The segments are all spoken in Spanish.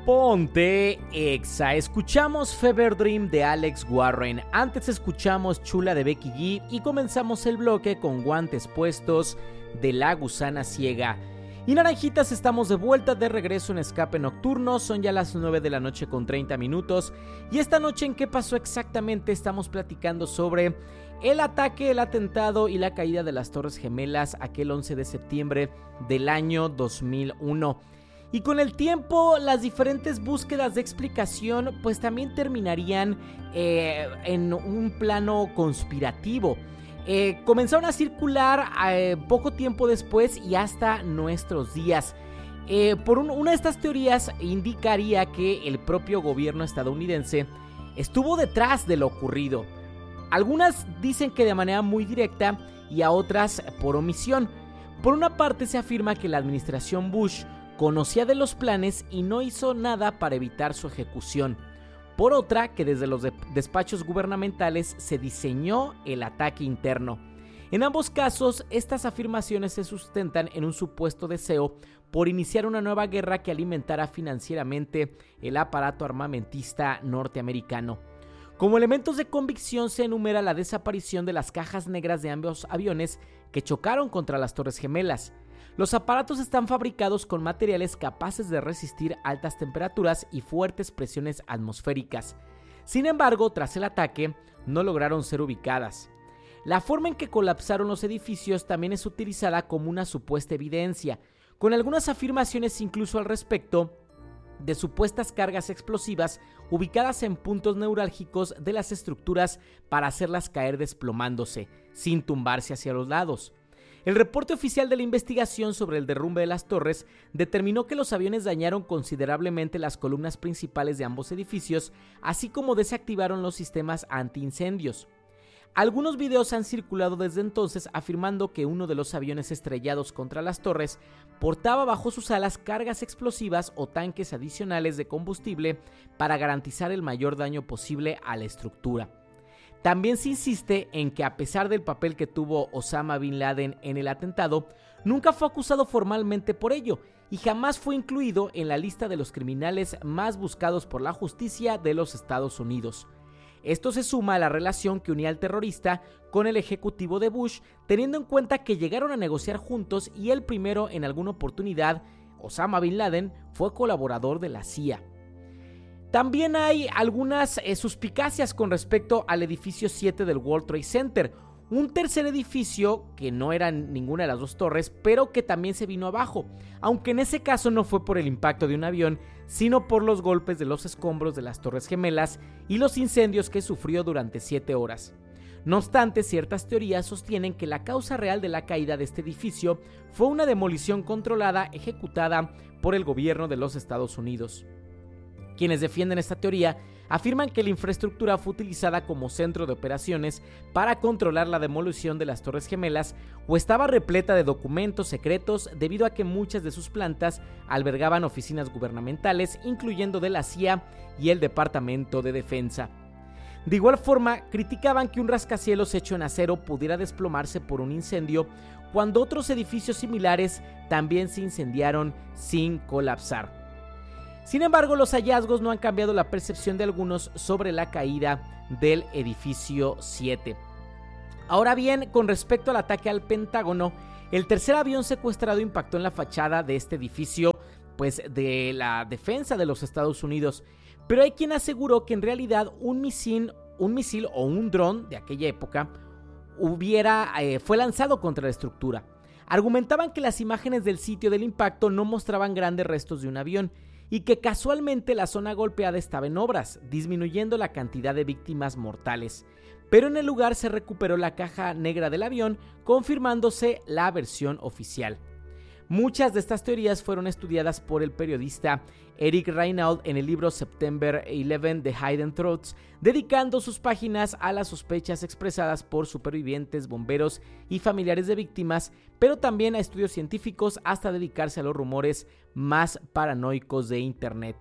Ponte Exa. Escuchamos Fever Dream de Alex Warren. Antes escuchamos Chula de Becky G y comenzamos el bloque con Guantes Puestos de La Gusana Ciega. Y naranjitas, estamos de vuelta, de regreso en Escape Nocturno. Son ya las 9 de la noche con 30 minutos. Y esta noche, ¿en qué pasó exactamente? Estamos platicando sobre el ataque, el atentado y la caída de las Torres Gemelas aquel 11 de septiembre del año 2001. Y con el tiempo, las diferentes búsquedas de explicación pues también terminarían en un plano conspirativo. Comenzaron a circular poco tiempo después y hasta nuestros días. Una de estas teorías indicaría que el propio gobierno estadounidense estuvo detrás de lo ocurrido. Algunas dicen que de manera muy directa y a otras por omisión. Por una parte se afirma que la administración Bush conocía de los planes y no hizo nada para evitar su ejecución. Por otra, que desde los despachos gubernamentales se diseñó el ataque interno. En ambos casos, estas afirmaciones se sustentan en un supuesto deseo por iniciar una nueva guerra que alimentara financieramente el aparato armamentista norteamericano. Como elementos de convicción se enumera la desaparición de las cajas negras de ambos aviones que chocaron contra las Torres Gemelas. Los aparatos están fabricados con materiales capaces de resistir altas temperaturas y fuertes presiones atmosféricas. Sin embargo, tras el ataque, no lograron ser ubicadas. La forma en que colapsaron los edificios también es utilizada como una supuesta evidencia, con algunas afirmaciones incluso al respecto de supuestas cargas explosivas ubicadas en puntos neurálgicos de las estructuras para hacerlas caer desplomándose, sin tumbarse hacia los lados. El reporte oficial de la investigación sobre el derrumbe de las torres determinó que los aviones dañaron considerablemente las columnas principales de ambos edificios, así como desactivaron los sistemas antiincendios. Algunos videos han circulado desde entonces afirmando que uno de los aviones estrellados contra las torres portaba bajo sus alas cargas explosivas o tanques adicionales de combustible para garantizar el mayor daño posible a la estructura. También se insiste en que a pesar del papel que tuvo Osama Bin Laden en el atentado, nunca fue acusado formalmente por ello y jamás fue incluido en la lista de los criminales más buscados por la justicia de los Estados Unidos. Esto se suma a la relación que unía al terrorista con el ejecutivo de Bush, teniendo en cuenta que llegaron a negociar juntos y el primero en alguna oportunidad, Osama Bin Laden, fue colaborador de la CIA. También hay algunas suspicacias con respecto al edificio 7 del World Trade Center, un tercer edificio que no era ninguna de las dos torres, pero que también se vino abajo, aunque en ese caso no fue por el impacto de un avión, sino por los golpes de los escombros de las Torres Gemelas y los incendios que sufrió durante 7 horas. No obstante, ciertas teorías sostienen que la causa real de la caída de este edificio fue una demolición controlada ejecutada por el gobierno de los Estados Unidos. Quienes defienden esta teoría afirman que la infraestructura fue utilizada como centro de operaciones para controlar la demolición de las Torres Gemelas o estaba repleta de documentos secretos debido a que muchas de sus plantas albergaban oficinas gubernamentales, incluyendo de la CIA y el Departamento de Defensa. De igual forma, criticaban que un rascacielos hecho en acero pudiera desplomarse por un incendio cuando otros edificios similares también se incendiaron sin colapsar. Sin embargo, los hallazgos no han cambiado la percepción de algunos sobre la caída del edificio 7. Ahora bien, con respecto al ataque al Pentágono, el tercer avión secuestrado impactó en la fachada de este edificio, pues de la defensa de los Estados Unidos. Pero hay quien aseguró que en realidad un misil o un dron de aquella época fue lanzado contra la estructura. Argumentaban que las imágenes del sitio del impacto no mostraban grandes restos de un avión y que casualmente la zona golpeada estaba en obras, disminuyendo la cantidad de víctimas mortales. Pero en el lugar se recuperó la caja negra del avión, confirmándose la versión oficial. Muchas de estas teorías fueron estudiadas por el periodista Eric Reinaud en el libro September 11 de Hidden Truths, dedicando sus páginas a las sospechas expresadas por supervivientes, bomberos y familiares de víctimas, pero también a estudios científicos hasta dedicarse a los rumores más paranoicos de Internet.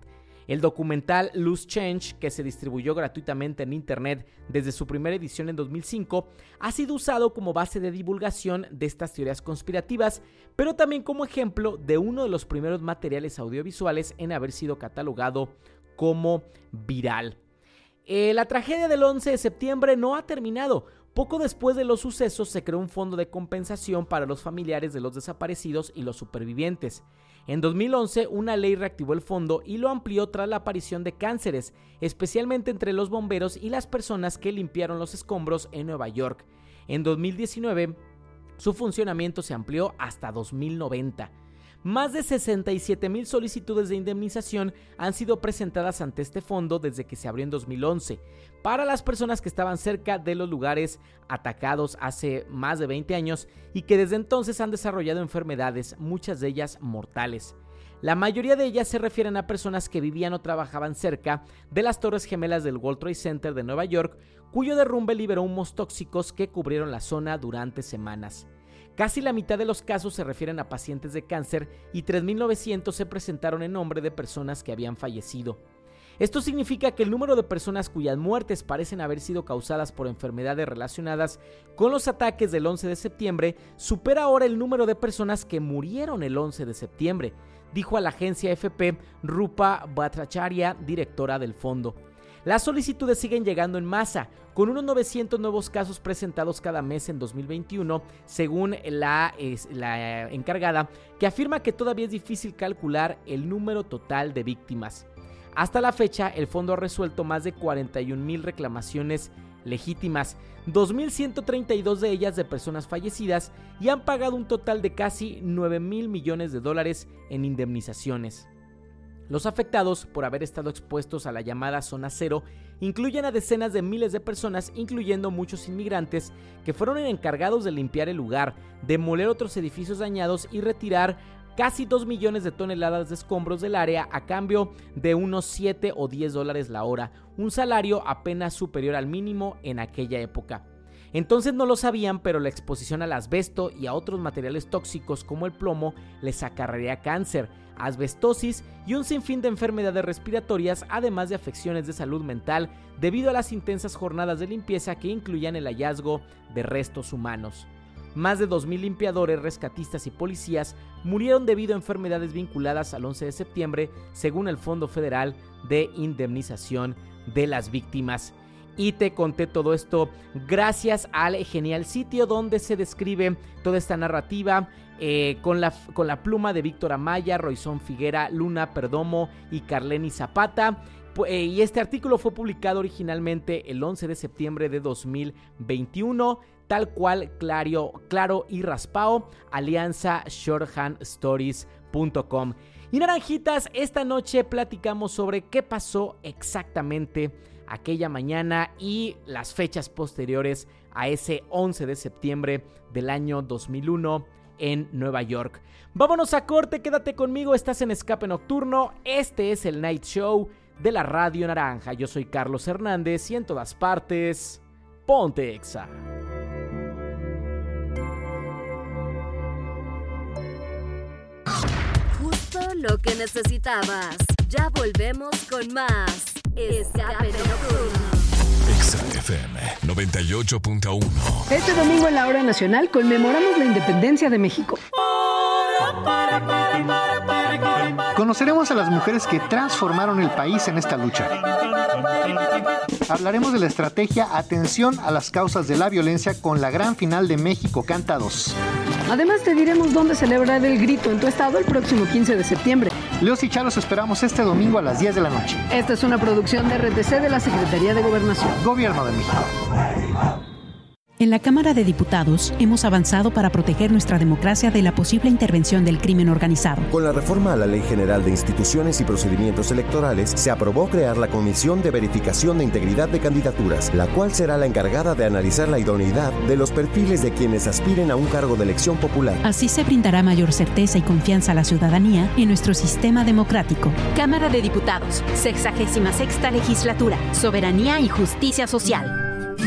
El documental Loose Change, que se distribuyó gratuitamente en internet desde su primera edición en 2005, ha sido usado como base de divulgación de estas teorías conspirativas, pero también como ejemplo de uno de los primeros materiales audiovisuales en haber sido catalogado como viral. La tragedia del 11 de septiembre no ha terminado. Poco después de los sucesos se creó un fondo de compensación para los familiares de los desaparecidos y los supervivientes. En 2011, una ley reactivó el fondo y lo amplió tras la aparición de cánceres, especialmente entre los bomberos y las personas que limpiaron los escombros en Nueva York. En 2019, su funcionamiento se amplió hasta 2090. Más de 67,000 solicitudes de indemnización han sido presentadas ante este fondo desde que se abrió en 2011 para las personas que estaban cerca de los lugares atacados hace más de 20 años y que desde entonces han desarrollado enfermedades, muchas de ellas mortales. La mayoría de ellas se refieren a personas que vivían o trabajaban cerca de las Torres Gemelas del World Trade Center de Nueva York, cuyo derrumbe liberó humos tóxicos que cubrieron la zona durante semanas. Casi la mitad de los casos se refieren a pacientes de cáncer y 3,900 se presentaron en nombre de personas que habían fallecido. Esto significa que el número de personas cuyas muertes parecen haber sido causadas por enfermedades relacionadas con los ataques del 11 de septiembre supera ahora el número de personas que murieron el 11 de septiembre, dijo a la agencia AFP Rupa Bhattacharya, directora del fondo. Las solicitudes siguen llegando en masa, con unos 900 nuevos casos presentados cada mes en 2021, según la encargada, que afirma que todavía es difícil calcular el número total de víctimas. Hasta la fecha, el fondo ha resuelto más de 41,000 reclamaciones legítimas, 2,132 de ellas de personas fallecidas, y han pagado un total de casi $9,000 millones en indemnizaciones. Los afectados por haber estado expuestos a la llamada zona cero incluyen a decenas de miles de personas, incluyendo muchos inmigrantes que fueron encargados de limpiar el lugar, demoler otros edificios dañados y retirar casi 2 millones de toneladas de escombros del área a cambio de unos $7 o $10 la hora, un salario apenas superior al mínimo en aquella época. Entonces no lo sabían, pero la exposición al asbesto y a otros materiales tóxicos como el plomo les acarrearía cáncer, asbestosis y un sinfín de enfermedades respiratorias, además de afecciones de salud mental debido a las intensas jornadas de limpieza que incluían el hallazgo de restos humanos. Más de 2,000 limpiadores, rescatistas y policías murieron debido a enfermedades vinculadas al 11 de septiembre, según el Fondo Federal de Indemnización de las Víctimas. Y te conté todo esto gracias al genial sitio donde se describe toda esta narrativa con la pluma de Víctor Amaya, Roizón Figuera, Luna Perdomo y Carleni Zapata. Y este artículo fue publicado originalmente el 11 de septiembre de 2021, tal cual Claro y Raspao, alianza shorthandstories.com. Y naranjitas, esta noche platicamos sobre qué pasó exactamente aquella mañana y las fechas posteriores a ese 11 de septiembre del año 2001 en Nueva York. Vámonos a corte, quédate conmigo, estás en Escape Nocturno, este es el Night Show de la Radio Naranja. Yo soy Carlos Hernández y en todas partes, ponte Exa. Justo lo que necesitabas. Ya volvemos con más Escape Nocturno. Exa FM 98.1. Este domingo en la Hora Nacional conmemoramos la independencia de México. Conoceremos a las mujeres que transformaron el país en esta lucha. Hablaremos de la estrategia Atención a las causas de la violencia con la gran final de México Canta 2. Además te diremos dónde celebrar el grito en tu estado el próximo 15 de septiembre. Leos y Charos esperamos este domingo a las 10 de la noche. Esta es una producción de RTC de la Secretaría de Gobernación. Gobierno de México. En la Cámara de Diputados hemos avanzado para proteger nuestra democracia de la posible intervención del crimen organizado. Con la reforma a la Ley General de Instituciones y Procedimientos Electorales, se aprobó crear la Comisión de Verificación de Integridad de Candidaturas, la cual será la encargada de analizar la idoneidad de los perfiles de quienes aspiren a un cargo de elección popular. Así se brindará mayor certeza y confianza a la ciudadanía en nuestro sistema democrático. Cámara de Diputados, 66ª Legislatura, Soberanía y Justicia Social.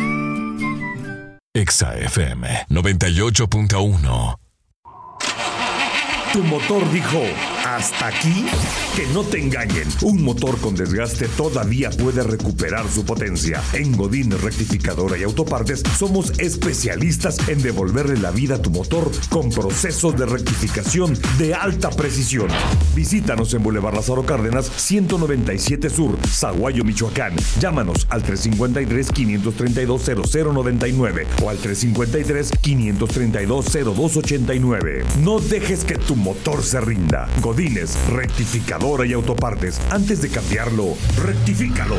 Exa FM 98.1. Tu motor dijo ¿Hasta aquí? Que no te engañen. Un motor con desgaste todavía puede recuperar su potencia. En Godín Rectificadora y Autopartes somos especialistas en devolverle la vida a tu motor con procesos de rectificación de alta precisión. Visítanos en Boulevard Lázaro Cárdenas, 197 Sur, Zaguayo, Michoacán. Llámanos al 353-532-0099 o al 353-532-0289. No dejes que tu motor se rinda. Godínez Rectificadora y Autopartes. Antes de cambiarlo, rectifícalo.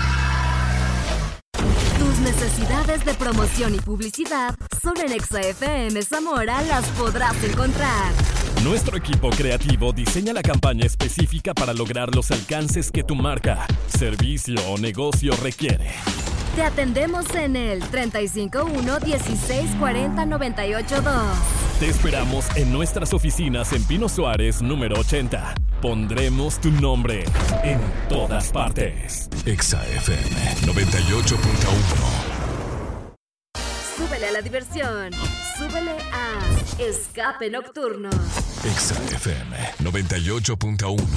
Tus necesidades de promoción y publicidad solo en Exa FM Zamora las podrás encontrar. Nuestro equipo creativo diseña la campaña específica para lograr los alcances que tu marca, servicio o negocio requiere. Te atendemos en el 351-1640-982. Te esperamos en nuestras oficinas en Pino Suárez, número 80. Pondremos tu nombre en todas partes. Exa FM 98.1. Súbele a la diversión. Súbele a Escape Nocturno. Exa FM 98.1.